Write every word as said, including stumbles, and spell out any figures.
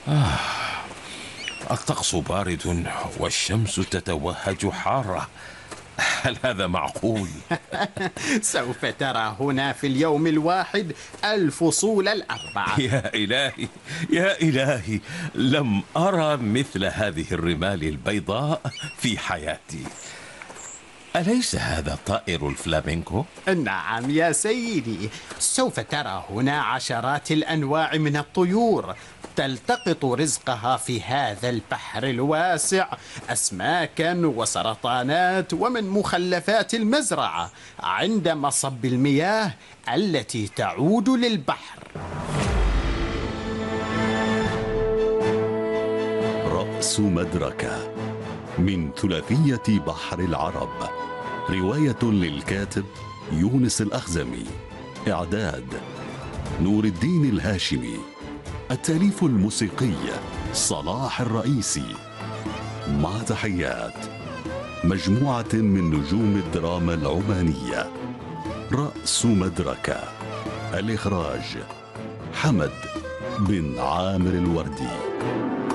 الطقس بارد والشمس تتوهج حارة. هل هذا معقول؟ سوف ترى هنا في اليوم الواحد الفصول الأربعة. يا إلهي يا إلهي، لم أرى مثل هذه الرمال البيضاء في حياتي. أليس هذا طائر الفلامينكو؟ نعم يا سيدي، سوف ترى هنا عشرات الأنواع من الطيور تلتقط رزقها في هذا البحر الواسع، أسماكا وسرطانات ومن مخلفات المزرعة عند مصب المياه التي تعود للبحر. رأس مدركة من ثلاثية بحر العرب، رواية للكاتب يونس الأخزمي، إعداد نور الدين الهاشمي، التأليف الموسيقي صلاح الرئيسي، مع تحيات مجموعة من نجوم الدراما العمانية. رأس مدركة، الإخراج حمد بن عامر الوردي.